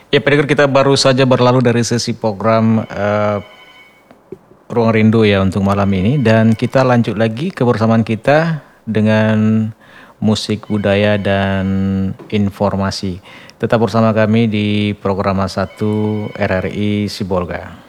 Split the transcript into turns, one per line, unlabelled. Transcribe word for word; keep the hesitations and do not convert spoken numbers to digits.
Ya, pendengar kita baru saja berlalu dari sesi program eh, Ruang Rindu ya untuk malam ini dan kita lanjut lagi kebersamaan kita dengan musik budaya dan informasi. Tetap bersama kami di program satu R R I Sibolga.